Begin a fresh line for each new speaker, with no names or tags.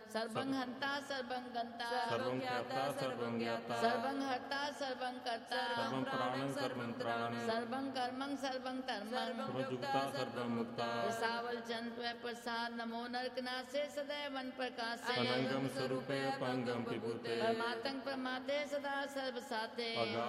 सर्वं हंता सर्वं गंता
सर्वं ज्ञाता सर्वं ज्ञाता
सर्वं हर्ता सर्वं कर्ता
सर्वं प्राणं सर्वं त्राणं
सर्वं कर्मं सर्वं कर्मं
सर्वं युक्ता सर्वं मुक्ता
सावल चंद्र प्रसाद नमो नरकनासे सदैवन प्रकाशे
अनंगम स्वरूपे पंगम विभूते
परमातंग प्रमाते सदा सर्वसाते